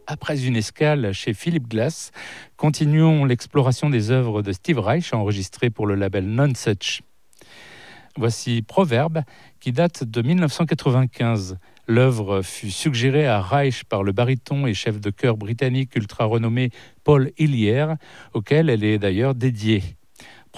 Après une escale chez Philip Glass, continuons l'exploration des œuvres de Steve Reich enregistrées pour le label Nonesuch. Voici Proverbe, qui date de 1995. L'œuvre fut suggérée à Reich par le baryton et chef de chœur britannique ultra renommé Paul Hillier, auquel elle est d'ailleurs dédiée.